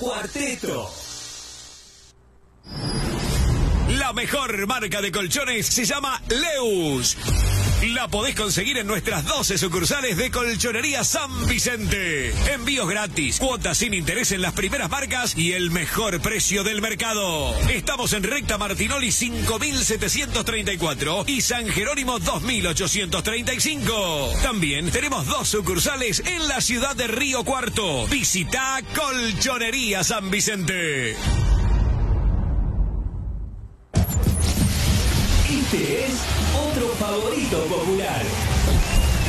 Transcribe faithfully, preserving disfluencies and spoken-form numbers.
Cuarteto. La mejor marca de colchones se llama Leus. La podés conseguir en nuestras doce sucursales de Colchonería San Vicente. Envíos gratis, cuotas sin interés en las primeras marcas y el mejor precio del mercado. Estamos en Recta Martinoli cinco mil setecientos treinta y cuatro y San Jerónimo dos mil ochocientos treinta y cinco. También tenemos dos sucursales en la ciudad de Río Cuarto. Visita Colchonería San Vicente. Este es otro favorito popular.